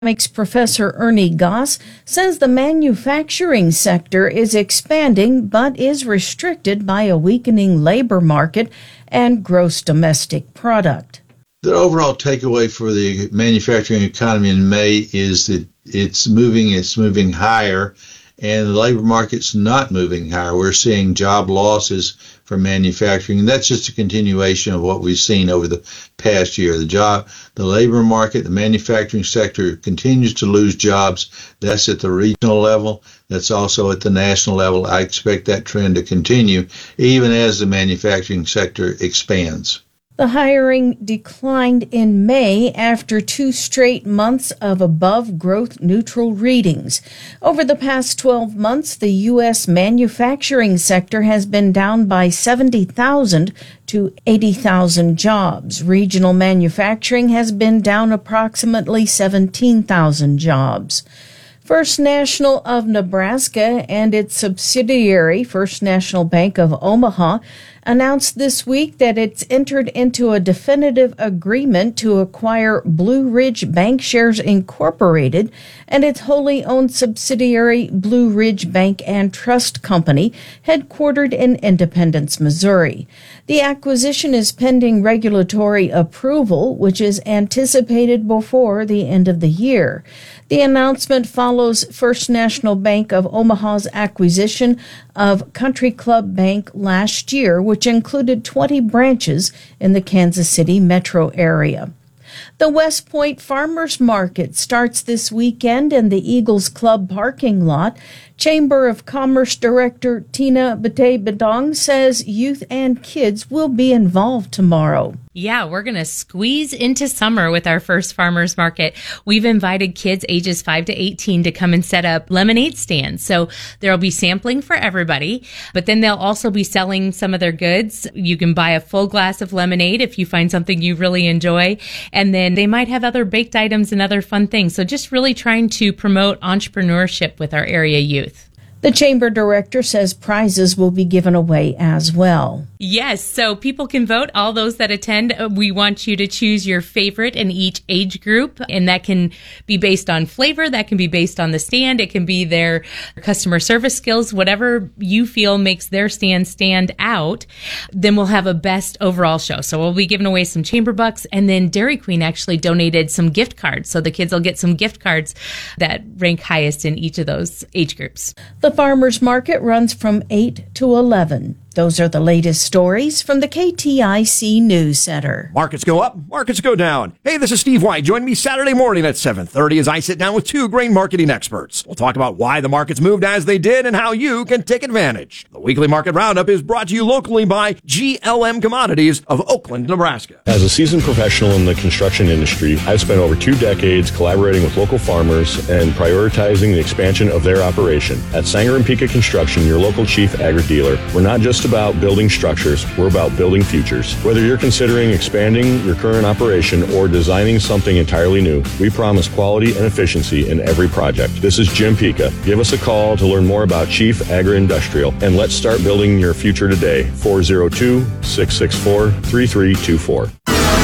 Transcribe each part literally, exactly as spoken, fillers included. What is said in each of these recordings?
Economics professor Ernie Goss says the manufacturing sector is expanding but is restricted by a weakening labor market and gross domestic product. The overall takeaway for the manufacturing economy in May is that it's moving, it's moving higher, and the labor market's not moving higher. We're seeing job losses for manufacturing, and that's just a continuation of what we've seen over the past year. The job, the labor market, the manufacturing sector continues to lose jobs. That's at the regional level. That's also at the national level. I expect that trend to continue even as the manufacturing sector expands. The hiring declined in May after two straight months of above growth neutral readings. Over the past twelve months, the U S manufacturing sector has been down by seventy thousand to eighty thousand jobs. Regional manufacturing has been down approximately seventeen thousand jobs. First National of Nebraska and its subsidiary, First National Bank of Omaha, announced this week that it's entered into a definitive agreement to acquire Blue Ridge Bankshares Incorporated and its wholly owned subsidiary Blue Ridge Bank and Trust Company, headquartered in Independence, Missouri. The acquisition is pending regulatory approval, which is anticipated before the end of the year. The announcement follows First National Bank of Omaha's acquisition of Country Club Bank last year, which included twenty branches in the Kansas City metro area. The West Point Farmers Market starts this weekend in the Eagles Club parking lot. Chamber of Commerce Director Tina Bate-Bedong says youth and kids will be involved tomorrow. Yeah, we're going to squeeze into summer with our first farmers market. We've invited kids ages five to eighteen to come and set up lemonade stands. So there'll be sampling for everybody, but then they'll also be selling some of their goods. You can buy a full glass of lemonade if you find something you really enjoy. And then they might have other baked items and other fun things. So just really trying to promote entrepreneurship with our area youth. The chamber director says prizes will be given away as well. Yes, so people can vote. All those that attend, we want you to choose your favorite in each age group, and that can be based on flavor, that can be based on the stand, it can be their customer service skills, whatever you feel makes their stand stand out. Then we'll have a best overall show. So we'll be giving away some chamber bucks, and then Dairy Queen actually donated some gift cards, so the kids will get some gift cards that rank highest in each of those age groups. The farmers market runs from eight to eleven. Those are the latest stories from the K T I C News Center. Markets go up, markets go down. Hey, this is Steve White. Join me Saturday morning at seven thirty as I sit down with two grain marketing experts. We'll talk about why the markets moved as they did and how you can take advantage. The weekly market roundup is brought to you locally by G L M Commodities of Oakland, Nebraska. As a seasoned professional in the construction industry, I've spent over two decades collaborating with local farmers and prioritizing the expansion of their operation. At Sanger and Pika Construction, your local chief agri-dealer, we're not just about building structures, we're about building futures. Whether you're considering expanding your current operation or designing something entirely new, we promise quality and efficiency in every project. This is Jim Pika. Give us a call to learn more about Chief Agri-Industrial, and let's start building your future today. four oh two, six six four, three three two four.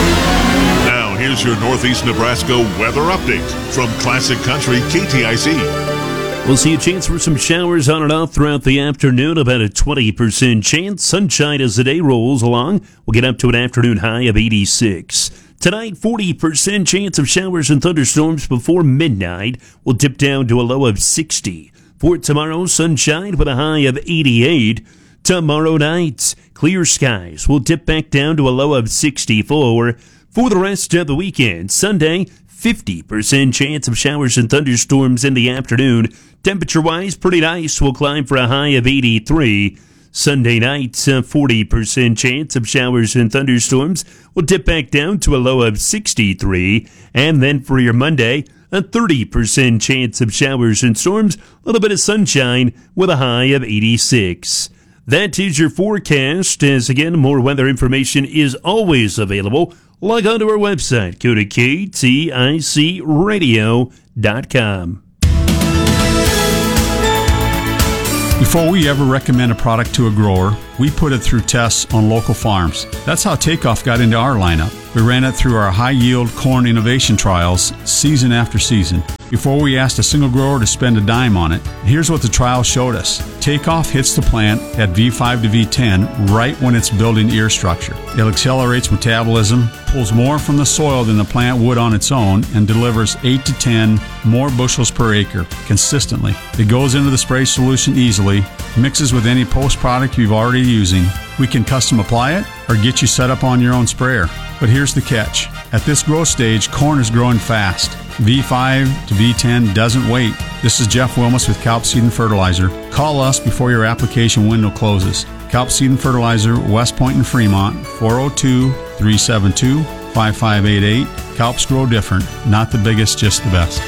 Now here's your Northeast Nebraska weather update from Classic Country K T I C. We'll see a chance for some showers on and off throughout the afternoon, about a twenty percent chance. Sunshine as the day rolls along. We'll get up to an afternoon high of eighty-six. Tonight, forty percent chance of showers and thunderstorms before midnight. We'll dip down to a low of sixty. For tomorrow, sunshine with a high of eighty-eight. Tomorrow night, clear skies. We'll dip back down to a low of sixty-four. For the rest of the weekend, Sunday, fifty percent chance of showers and thunderstorms in the afternoon. Temperature-wise, pretty nice. We'll climb for a high of eighty-three. Sunday night, a forty percent chance of showers and thunderstorms. We'll dip back down to a low of sixty-three. And then for your Monday, a thirty percent chance of showers and storms. A little bit of sunshine with a high of eighty-six. That is your forecast. As again, more weather information is always available. Log on to our website. Go to K T I C radio dot com. Before we ever recommend a product to a grower, we put it through tests on local farms. That's how Takeoff got into our lineup. We ran it through our high-yield corn innovation trials season after season. Before we asked a single grower to spend a dime on it, here's what the trial showed us. Takeoff hits the plant at V five to V ten right when it's building ear structure. It accelerates metabolism, pulls more from the soil than the plant would on its own, and delivers eight to ten more bushels per acre consistently. It goes into the spray solution easily, mixes with any post-product you've already using. We can custom apply it or get you set up on your own sprayer. But here's the catch. At this growth stage, corn is growing fast. V five to V ten doesn't wait. This is Jeff Wilmus with Kalp Seed and Fertilizer. Call us before your application window closes. Kalp Seed and Fertilizer, West Point and Fremont, four oh two, three seven two, five five eight eight. Kalps grow different. Not the biggest, just the best.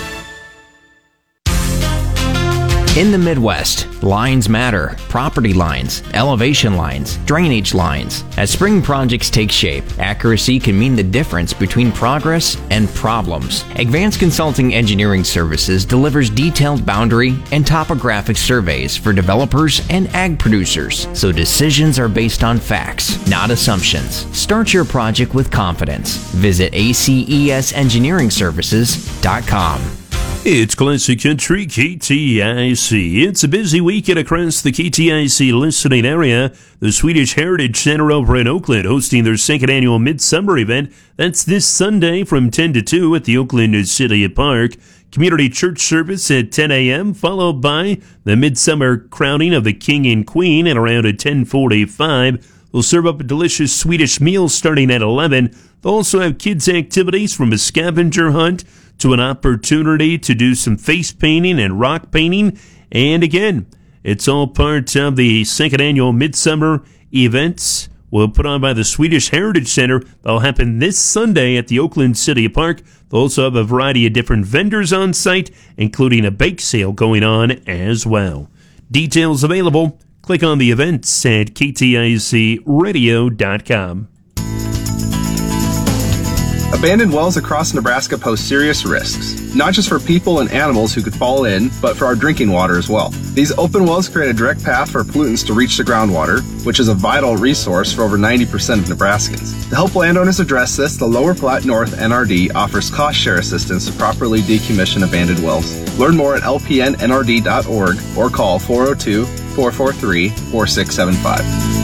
In the Midwest, lines matter. Property lines, elevation lines, drainage lines. As spring projects take shape, accuracy can mean the difference between progress and problems. Advanced Consulting Engineering Services delivers detailed boundary and topographic surveys for developers and ag producers, so decisions are based on facts, not assumptions. Start your project with confidence. Visit A C E S engineering services dot com. It's Classic Country K T I C. It's a busy weekend across the K T I C listening area. The Swedish Heritage Center over in Oakland hosting their second annual Midsummer event. That's this Sunday from ten to two at the Oakland City Park. Community church service at ten a.m., followed by the Midsummer crowning of the King and Queen at around at ten forty-five. They'll serve up a delicious Swedish meal starting at eleven. They'll also have kids' activities from a scavenger hunt to an opportunity to do some face painting and rock painting. And again, it's all part of the second annual Midsummer events. Will put on by the Swedish Heritage Center. That'll happen this Sunday at the Oakland City Park. They'll also have a variety of different vendors on site, including a bake sale going on as well. Details available. Click on the events at K T I C radio dot com. Abandoned wells across Nebraska pose serious risks, not just for people and animals who could fall in, but for our drinking water as well. These open wells create a direct path for pollutants to reach the groundwater, which is a vital resource for over ninety percent of Nebraskans. To help landowners address this, the Lower Platte North N R D offers cost share assistance to properly decommission abandoned wells. Learn more at L P N N R D dot org or call four oh two, four four three, four six seven five.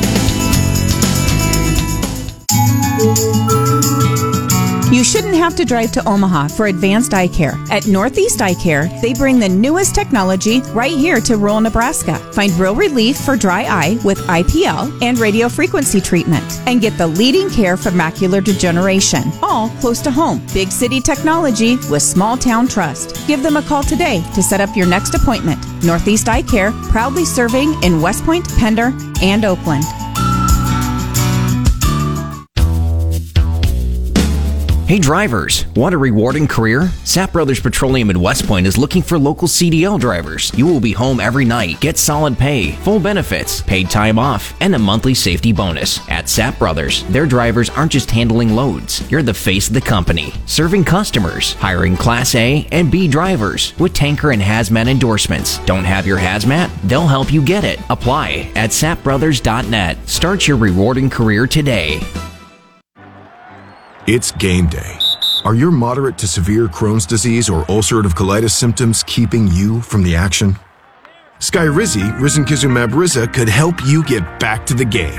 You shouldn't have to drive to Omaha for advanced eye care. At Northeast Eye Care, they bring the newest technology right here to rural Nebraska. Find real relief for dry eye with I P L and radio frequency treatment. And get the leading care for macular degeneration. All close to home. Big city technology with small town trust. Give them a call today to set up your next appointment. Northeast Eye Care, proudly serving in West Point, Pender, and Oakland. Hey drivers, want a rewarding career? Sapp Brothers Petroleum in West Point is looking for local C D L drivers. You will be home every night, get solid pay, full benefits, paid time off, and a monthly safety bonus. At Sapp Brothers, their drivers aren't just handling loads. You're the face of the company, serving customers, hiring Class A and B drivers with tanker and hazmat endorsements. Don't have your hazmat? They'll help you get it. Apply at sapp brothers dot net. Start your rewarding career today. It's game day. Are your moderate to severe Crohn's disease or ulcerative colitis symptoms keeping you from the action? Skyrizi, risankizumab Riza, could help you get back to the game.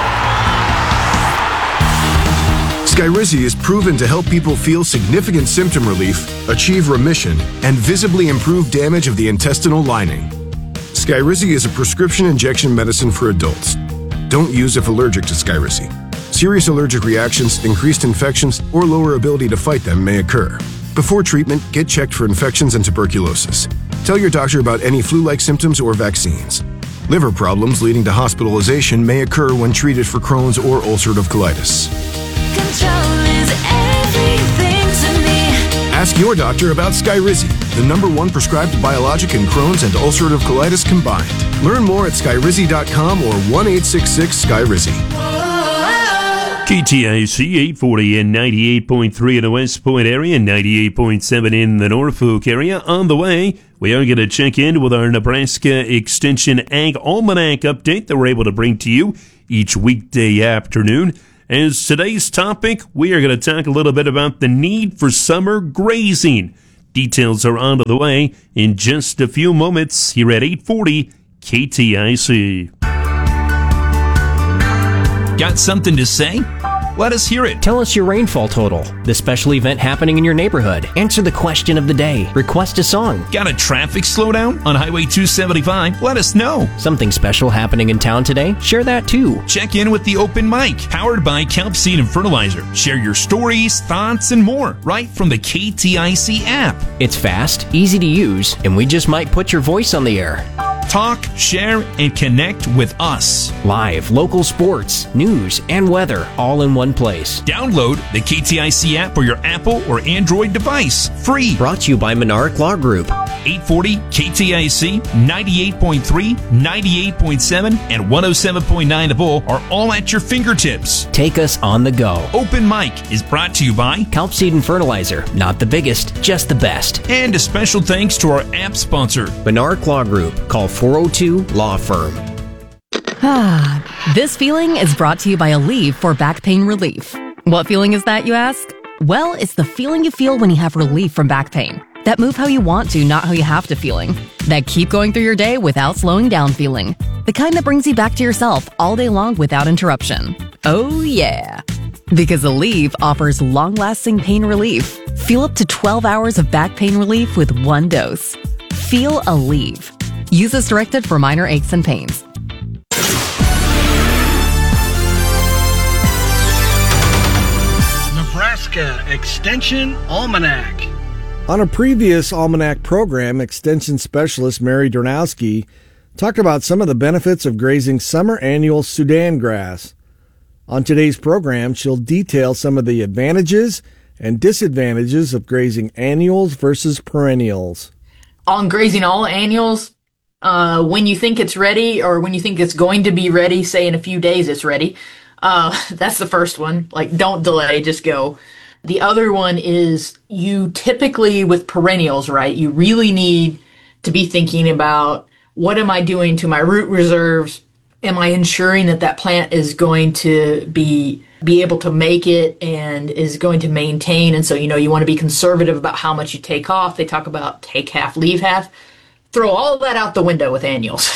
Skyrizi is proven to help people feel significant symptom relief, achieve remission, and visibly improve damage of the intestinal lining. Skyrizi is a prescription injection medicine for adults. Don't use if allergic to Skyrizi. Serious allergic reactions, increased infections, or lower ability to fight them may occur. Before treatment, get checked for infections and tuberculosis. Tell your doctor about any flu-like symptoms or vaccines. Liver problems leading to hospitalization may occur when treated for Crohn's or ulcerative colitis. Control is everything to me. Ask your doctor about Skyrizi, the number one prescribed biologic in Crohn's and ulcerative colitis combined. Learn more at skyrizi dot com or one eight six six Skyrizi. K T I C eight forty and ninety-eight point three in the West Point area, ninety-eight point seven in the Norfolk area. On the way, we are going to check in with our Nebraska Extension Ag Almanac update that we're able to bring to you each weekday afternoon. As today's topic, we are going to talk a little bit about the need for summer grazing. Details are on the way in just a few moments here at eight forty K T I C. Got something to say? Let us hear it. Tell us your rainfall total, the special event happening in your neighborhood. Answer the question of the day. Request a song. Got a traffic slowdown on Highway two seventy-five? Let us know. Something special happening in town today? Share that too. Check in with the Open Mic, powered by Kelp Seed and Fertilizer. Share your stories, thoughts, and more right from the K T I C app. It's fast, easy to use, and we just might put your voice on the air. Talk, share, and connect with us. Live, local sports, news, and weather all in one place. Download the K T I C app for your Apple or Android device. Free. Brought to you by Monarch Law Group. eight forty K T I C, ninety-eight point three, ninety-eight point seven, and one oh seven point nine The Bull are all at your fingertips. Take us on the go. Open Mic is brought to you by Kelp Seed and Fertilizer. Not the biggest, just the best. And a special thanks to our app sponsor, Monarch Law Group. Call four oh two Law Firm. Ah, this feeling is brought to you by Aleve for back pain relief. What feeling is that, you ask? Well, it's the feeling you feel when you have relief from back pain. That move how you want to, not how you have to feeling. That keep going through your day without slowing down feeling. The kind that brings you back to yourself all day long without interruption. Oh yeah. Because Aleve offers long-lasting pain relief. Feel up to twelve hours of back pain relief with one dose. Feel Aleve. Use as directed for minor aches and pains. Nebraska Extension Almanac. On a previous Almanac program, Extension Specialist Mary Dornowski talked about some of the benefits of grazing summer annual Sudan grass. On today's program, she'll detail some of the advantages and disadvantages of grazing annuals versus perennials. On grazing all annuals, uh, when you think it's ready or when you think it's going to be ready, say in a few days it's ready, uh, that's the first one. Like, don't delay, just go. The other one is you typically with perennials, right, you really need to be thinking about what am I doing to my root reserves? Am I ensuring that that plant is going to be be able to make it and is going to maintain? And so, you know, you want to be conservative about how much you take off. They talk about take half, leave half. Throw all of that out the window with annuals.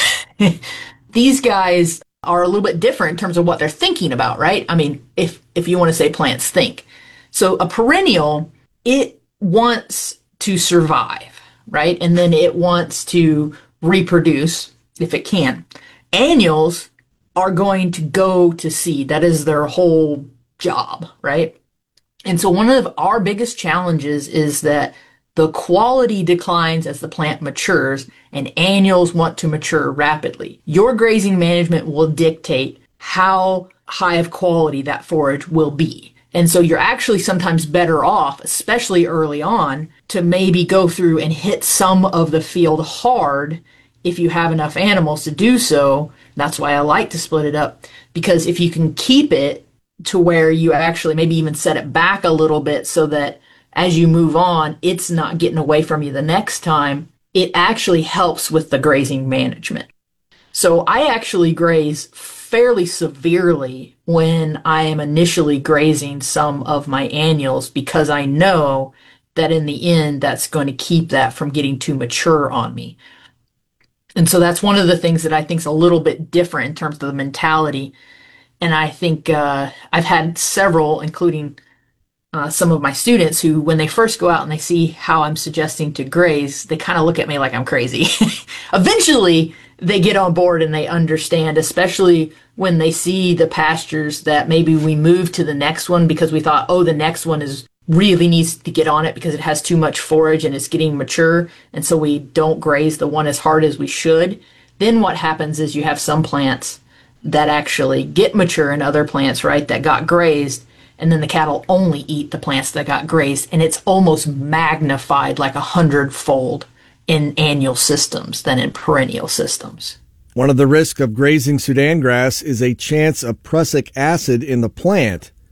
These guys are a little bit different in terms of what they're thinking about, right? I mean, if if you want to say plants think. So a perennial, it wants to survive, right? And then it wants to reproduce if it can. Annuals are going to go to seed. That is their whole job, right? And so one of our biggest challenges is that the quality declines as the plant matures, and annuals want to mature rapidly. Your grazing management will dictate how high of quality that forage will be. And so you're actually sometimes better off, especially early on, to maybe go through and hit some of the field hard if you have enough animals to do so. That's why I like to split it up, because if you can keep it to where you actually maybe even set it back a little bit so that as you move on, it's not getting away from you the next time, it actually helps with the grazing management. So I actually graze fairly severely when I am initially grazing some of my annuals, because I know that in the end, that's going to keep that from getting too mature on me. And so that's one of the things that I think is a little bit different in terms of the mentality. And I think uh, I've had several, including uh, some of my students, who, when they first go out and they see how I'm suggesting to graze, they kind of look at me like I'm crazy. Eventually, they get on board and they understand, especially when they see the pastures that maybe we moved to the next one because we thought, oh, the next one is really needs to get on it because it has too much forage and it's getting mature, and so we don't graze the one as hard as we should. Then what happens is you have some plants that actually get mature and other plants, right, that got grazed, and then the cattle only eat the plants that got grazed, and it's almost magnified like a hundredfold in annual systems than in perennial systems. One of the risks of grazing Sudan grass is a chance of prussic acid in the plant.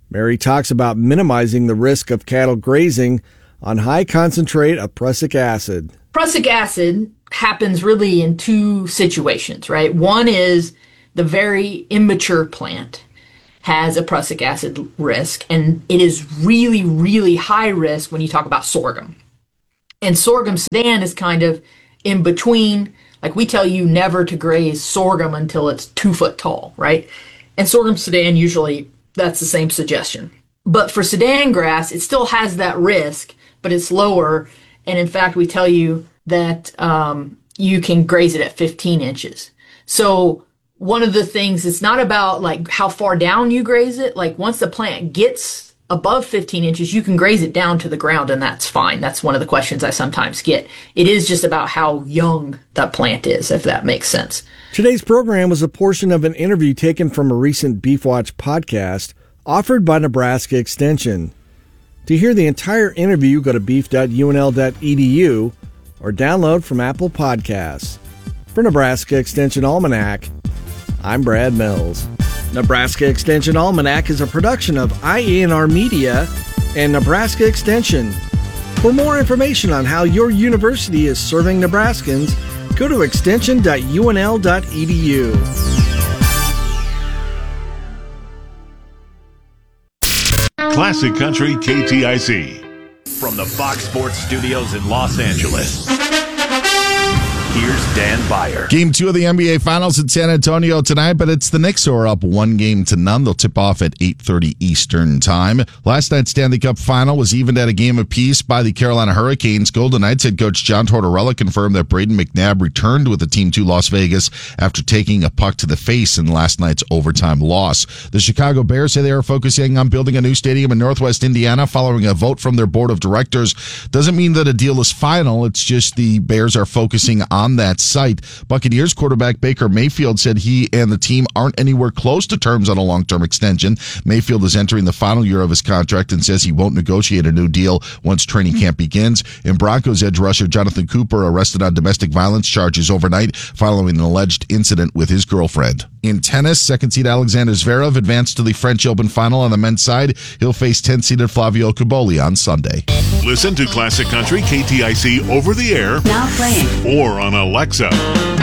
Mary talks about minimizing the risk of cattle grazing on high concentrate of prussic acid. Prussic acid happens really in two situations, right? One is the very immature plant has a prussic acid risk, and it is really, really high risk when you talk about sorghum. And sorghum Sudan is kind of in between. Like, we tell you never to graze sorghum until it's two foot tall, right? And sorghum Sudan, usually that's the same suggestion. But for Sudan grass, it still has that risk, but it's lower. And in fact, we tell you that um, you can graze it at fifteen inches. So one of the things, it's not about like how far down you graze it. Like, once the plant gets above fifteen inches, you can graze it down to the ground, and that's fine. That's one of the questions I sometimes get. It is just about how young that plant is, if that makes sense. Today's program was a portion of an interview taken from a recent Beef Watch podcast offered by Nebraska Extension. To hear the entire interview, go to beef dot u n l dot e d u or download from Apple Podcasts. For Nebraska Extension Almanac, I'm Brad Mills. Nebraska Extension Almanac is a production of I A N R Media and Nebraska Extension. For more information on how your university is serving Nebraskans, go to extension dot u n l dot e d u. Classic Country K T I C. From the Fox Sports Studios in Los Angeles, here's Dan Beyer. Game two of the N B A Finals in San Antonio tonight, but it's the Knicks who are up one game to none. They'll tip off at eight thirty Eastern Time. Last night's Stanley Cup Final was evened at a game apiece by the Carolina Hurricanes. Golden Knights head coach John Tortorella confirmed that Braden McNabb returned with the team to Las Vegas after taking a puck to the face in last night's overtime loss. The Chicago Bears say they are focusing on building a new stadium in Northwest Indiana following a vote from their board of directors. Doesn't mean that a deal is final. It's just the Bears are focusing on that site. Buccaneers quarterback Baker Mayfield said he and the team aren't anywhere close to terms on a long-term extension. Mayfield is entering the final year of his contract and says he won't negotiate a new deal once training camp begins. And Broncos edge rusher Jonathan Cooper arrested on domestic violence charges overnight following an alleged incident with his girlfriend. In tennis, second seed Alexander Zverev advanced to the French Open final on the men's side. He'll face tenth-seeded Flavio Cobolli on Sunday. Listen to Classic Country K T I C over the air. Now playing. Or on Alexa.